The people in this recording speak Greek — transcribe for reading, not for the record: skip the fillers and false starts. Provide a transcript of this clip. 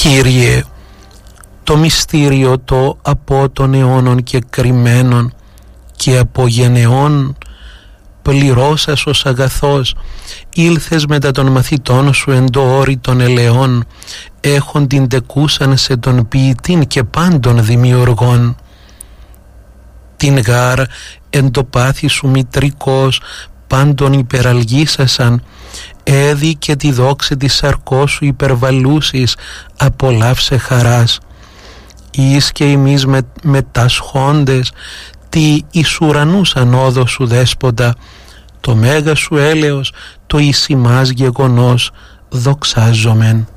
Κύριε, το μυστήριο το από των αιώνων και κρυμμένων και από γενεών πληρώσας ως αγαθός, ήλθες μετά των μαθητών σου εν το όρη των ελαιών, έχον την τεκούσαν σε τον ποιητήν και πάντων δημιουργών. Την γάρ εν το πάθη σου μητρικός πάντων υπεραλγήσασαν, έδι και τη δόξη της σαρκός σου υπερβαλούσης, απολαύσε χαράς. Εις και εμείς μετασχόντες, τι εις ουρανούς ανόδο σου δέσποτα, το μέγα σου έλεος, το εις ημάς γεγονός δοξάζομεν.